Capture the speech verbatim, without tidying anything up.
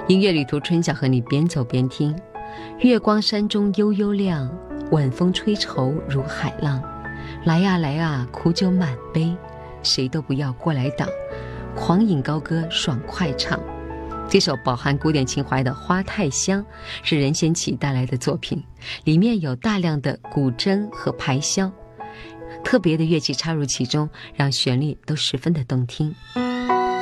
音乐旅途，春晓和你边走边听。月光山中悠悠亮，晚风吹愁如海浪。来呀来呀，苦酒满杯，谁都不要过来挡。狂饮高歌爽快唱。这首饱含古典情怀的《花太香》是任贤齐带来的作品，里面有大量的古筝和排箫，特别的乐器插入其中，让旋律都十分的动听。